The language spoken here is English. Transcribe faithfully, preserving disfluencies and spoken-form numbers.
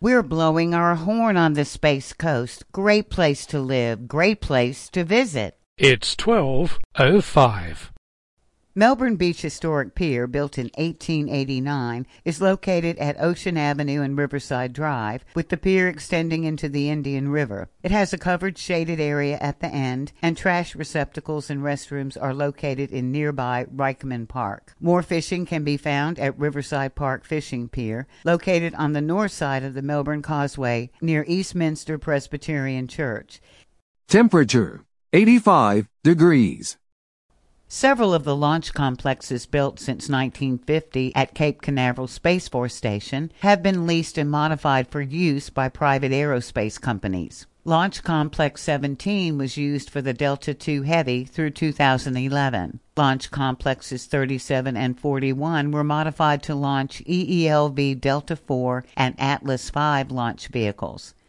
We're blowing our horn on the Space Coast. Great place to live, great place to visit. It's twelve oh five. Melbourne Beach Historic Pier, built in eighteen eighty-nine, is located at Ocean Avenue and Riverside Drive, with the pier extending into the Indian River. It has a covered shaded area at the end, and trash receptacles and restrooms are located in nearby Reichman Park. More fishing can be found at Riverside Park Fishing Pier, located on the north side of the Melbourne Causeway near Eastminster Presbyterian Church. Temperature eighty-five degrees. Several of the launch complexes built since nineteen fifty at Cape Canaveral Space Force Station have been leased and modified for use by private aerospace companies. Launch Complex seventeen was used for the Delta two Heavy through two thousand eleven. Launch Complexes thirty-seven and forty-one were modified to launch E E L V Delta four and Atlas five launch vehicles.